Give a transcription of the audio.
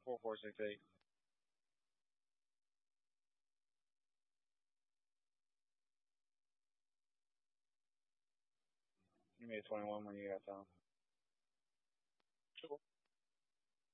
4468. You made 21 when you got down. Sure.